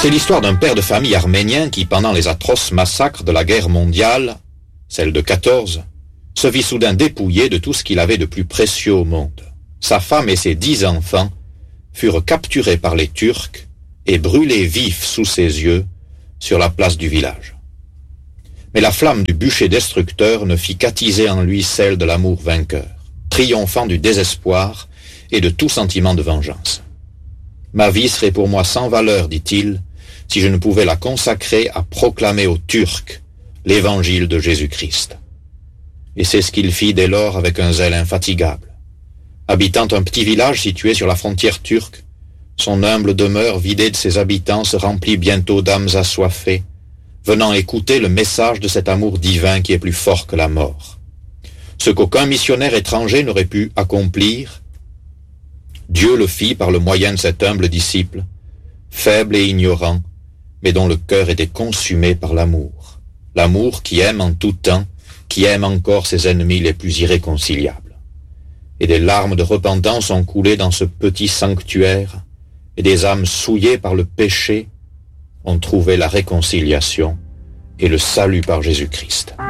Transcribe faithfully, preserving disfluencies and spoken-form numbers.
C'est l'histoire d'un père de famille arménien qui, pendant les atroces massacres de la guerre mondiale, celle de quatorze, se vit soudain dépouillé de tout ce qu'il avait de plus précieux au monde. Sa femme et ses dix enfants furent capturés par les Turcs et brûlés vifs sous ses yeux sur la place du village. Mais la flamme du bûcher destructeur ne fit qu'attiser en lui celle de l'amour vainqueur, triomphant du désespoir et de tout sentiment de vengeance. « Ma vie serait pour moi sans valeur, dit-il, si je ne pouvais la consacrer à proclamer aux Turcs l'évangile de Jésus-Christ. » Et c'est ce qu'il fit dès lors avec un zèle infatigable. Habitant un petit village situé sur la frontière turque, son humble demeure vidée de ses habitants se remplit bientôt d'âmes assoiffées, venant écouter le message de cet amour divin qui est plus fort que la mort. Ce qu'aucun missionnaire étranger n'aurait pu accomplir, Dieu le fit par le moyen de cet humble disciple, faible et ignorant, mais dont le cœur était consumé par l'amour. L'amour qui aime en tout temps, qui aime encore ses ennemis les plus irréconciliables. Et des larmes de repentance ont coulé dans ce petit sanctuaire, et des âmes souillées par le péché ont trouvé la réconciliation et le salut par Jésus-Christ.